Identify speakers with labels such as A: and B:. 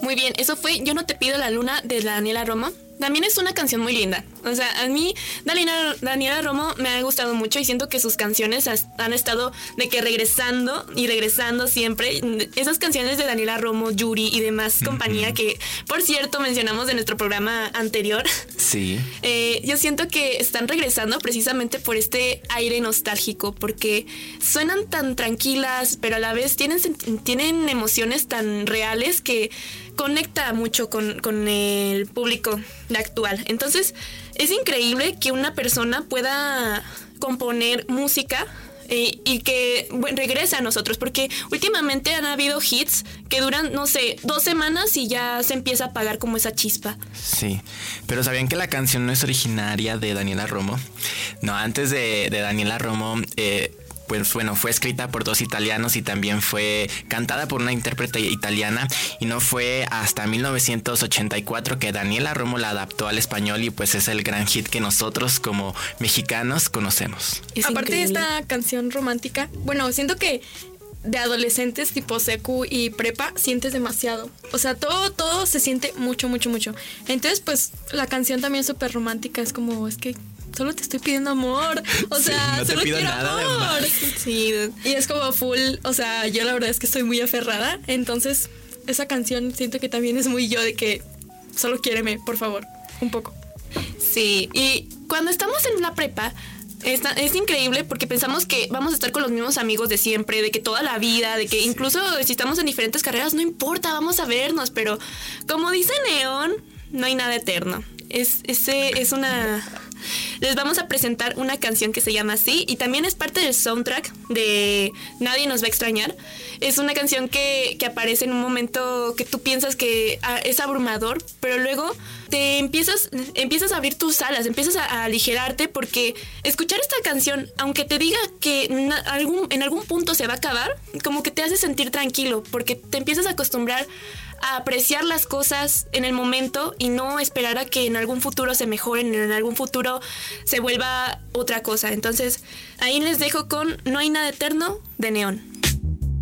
A: Muy bien, eso fue Yo no te pido la luna de Daniela Romo. También es una canción muy linda. O sea, a mí Daniela Romo me ha gustado mucho y siento que sus canciones han estado de que regresando y regresando siempre. Esas canciones de Daniela Romo, Yuri y demás compañía que, por cierto, mencionamos en nuestro programa anterior.
B: Sí.
A: Yo siento que están regresando precisamente por este aire nostálgico, porque suenan tan tranquilas, pero a la vez tienen emociones tan reales que conecta mucho con el público actual. Entonces, es increíble que una persona pueda componer música y que regrese a nosotros, porque últimamente han habido hits que duran, no sé, 2 semanas y ya se empieza a apagar como esa chispa.
B: Sí, pero ¿sabían que la canción no es originaria de Daniela Romo? No, antes de Daniela Romo... pues bueno, fue escrita por 2 italianos y también fue cantada por una intérprete italiana, y no fue hasta 1984 que Daniela Romo la adaptó al español, y pues es el gran hit que nosotros como mexicanos conocemos.
C: Aparte de esta canción romántica, bueno, siento que de adolescentes tipo secu y prepa sientes demasiado. O sea, todo se siente mucho, mucho, mucho. Entonces, pues la canción también es súper romántica, es como, es que solo te estoy pidiendo amor, o sea,
B: no te
C: solo
B: pido
C: quiero
B: nada
C: amor.
A: Sí.
C: Y es como full, o sea, yo la verdad es que estoy muy aferrada, entonces esa canción siento que también es muy yo, de que solo quiéreme, por favor, un poco.
A: Sí, y cuando estamos en la prepa es increíble porque pensamos que vamos a estar con los mismos amigos de siempre, de que toda la vida, de que incluso si estamos en diferentes carreras, no importa, vamos a vernos, pero como dice Neón, no hay nada eterno. Les vamos a presentar una canción que se llama así, y también es parte del soundtrack de Nadie nos va a extrañar. Es una canción que aparece en un momento que tú piensas que es abrumador, pero luego te empiezas a abrir tus alas, empiezas a aligerarte, porque escuchar esta canción, aunque te diga que en algún punto se va a acabar, como que te hace sentir tranquilo, porque te empiezas a acostumbrar a apreciar las cosas en el momento y no esperar a que en algún futuro se mejoren, en algún futuro se vuelva otra cosa. Entonces, ahí les dejo con No hay nada eterno de Neón.